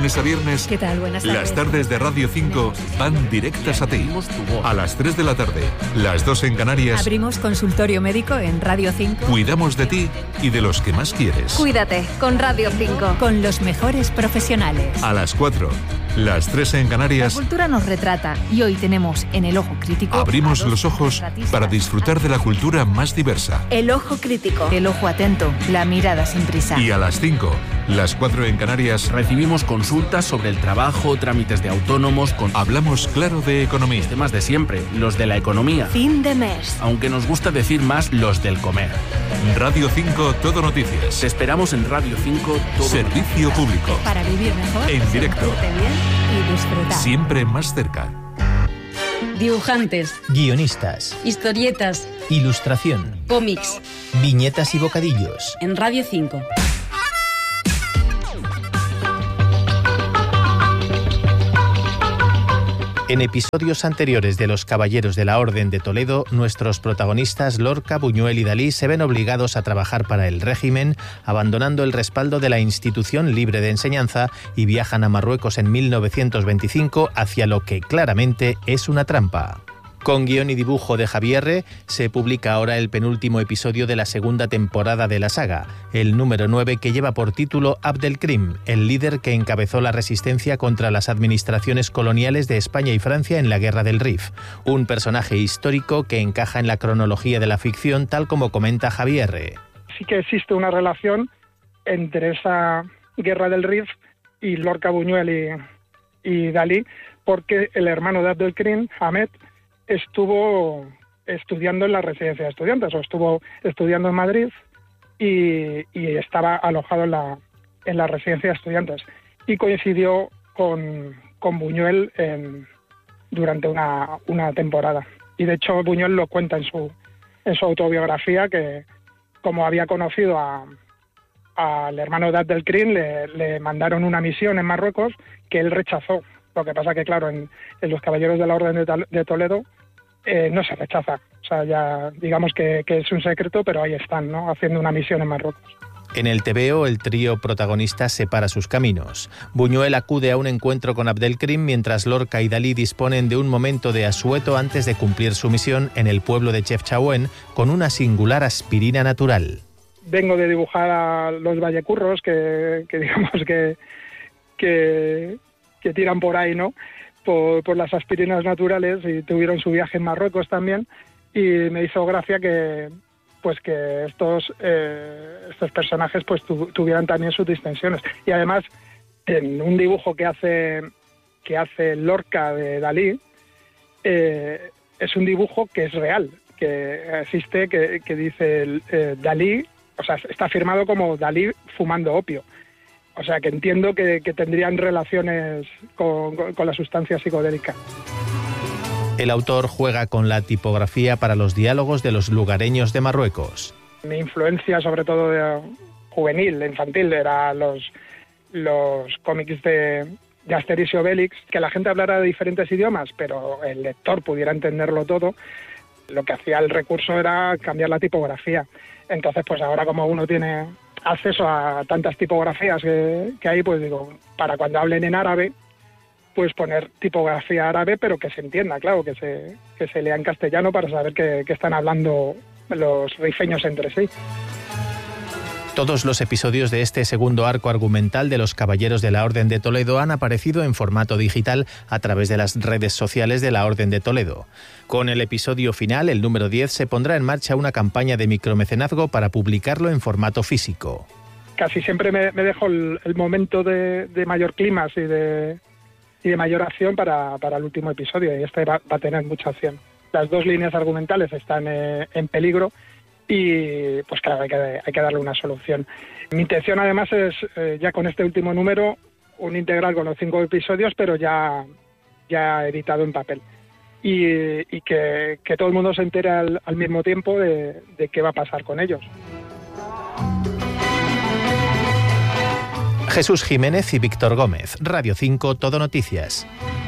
lunes a viernes, ¿Qué tal? Buenas tardes. las tardes de Radio 5 van directas a ti. A las 3 de la tarde, las 2 en Canarias, Abrimos consultorio médico en Radio 5. cuidamos de ti y de los que más quieres. Cuídate con Radio 5. Con los mejores profesionales. A las 4, las 3 en La Canarias, cultura nos retrata y hoy tenemos en El Ojo Crítico abrimos a dos los ojos retratistas. para disfrutar de la cultura más diversa. El Ojo Crítico. El ojo atento, la mirada sin prisa. Y a las 5, las 4 en Canarias, Recibimos consultas sobre el trabajo, trámites de autónomos, con hablamos claro de economía. temas de siempre, los de la economía. Fin de mes. Aunque nos gusta decir más los del comer. Radio 5 Todo Noticias. Te esperamos en Radio 5 todo. Servicio público. Para vivir mejor, En directo. sentirte bien y disfrutar. Siempre más cerca. Dibujantes, Guionistas, historietas, ilustración, cómics, viñetas y bocadillos. en Radio 5. En episodios anteriores de Los Caballeros de la Orden de Toledo, nuestros protagonistas Lorca, Buñuel y Dalí se ven obligados a trabajar para el régimen, abandonando el respaldo de la institución libre de enseñanza y viajan a Marruecos en 1925 hacia lo que claramente es una trampa. Con guión y dibujo de Javier, se publica ahora el penúltimo episodio de la segunda temporada de la saga, el número 9, que lleva por título Abdelkrim, el líder que encabezó la resistencia contra las administraciones coloniales de España y Francia en la Guerra del Rif, un personaje histórico que encaja en la cronología de la ficción, tal como comenta Javier. Sí que existe una relación entre esa Guerra del Rif y Lorca, Buñuel y Dalí, porque el hermano de Abdelkrim, Ahmed, estuvo estudiando en la residencia de estudiantes, o estuvo estudiando en Madrid y estaba alojado en la residencia de estudiantes. Y coincidió con Buñuel durante una temporada. Y de hecho Buñuel lo cuenta en su autobiografía, que como había conocido al hermano de Abdelkrim, le mandaron una misión en Marruecos que él rechazó. Lo que pasa que, claro, en los Caballeros de la Orden de Toledo no se rechaza. O sea, ya digamos que es un secreto, pero ahí están, ¿no?, haciendo una misión en Marruecos. En el TVO, el trío protagonista separa sus caminos. Buñuel acude a un encuentro con Abdelkrim, mientras Lorca y Dalí disponen de un momento de asueto antes de cumplir su misión en el pueblo de Chefchaouen con una singular aspirina natural. Vengo de dibujar a los vallecurros que digamos que tiran por ahí, ¿no?, por las aspirinas naturales, y tuvieron su viaje en Marruecos también, y me hizo gracia que estos personajes pues tuvieran también sus distensiones. Y además, en un dibujo que hace Lorca de Dalí, es un dibujo que es real, que existe, que dice Dalí, o sea, está firmado como Dalí fumando opio. O sea, que entiendo que tendrían relaciones con la sustancia psicodélica. El autor juega con la tipografía para los diálogos de los lugareños de Marruecos. Mi influencia, sobre todo juvenil, infantil, era los cómics de Asterix y Obelix, que la gente hablara de diferentes idiomas, pero el lector pudiera entenderlo todo. Lo que hacía el recurso era cambiar la tipografía. Entonces, pues ahora, como uno tiene acceso a tantas tipografías que hay, pues digo, para cuando hablen en árabe, pues poner tipografía árabe, pero que se entienda, claro, que se lea en castellano para saber que están hablando los rifeños entre sí. Todos los episodios de este segundo arco argumental de Los Caballeros de la Orden de Toledo han aparecido en formato digital a través de las redes sociales de la Orden de Toledo. Con el episodio final, el número 10, se pondrá en marcha una campaña de micromecenazgo para publicarlo en formato físico. Casi siempre me dejo el momento de mayor clímax y de mayor acción para el último episodio, y este va a tener mucha acción. Las dos líneas argumentales están en peligro, y pues claro, hay que darle una solución. Mi intención además es, ya con este último número, un integral con los 5 episodios, pero ya editado en papel. Y que todo el mundo se entere al mismo tiempo de qué va a pasar con ellos. Jesús Jiménez y Víctor Gómez, Radio 5 Todo Noticias.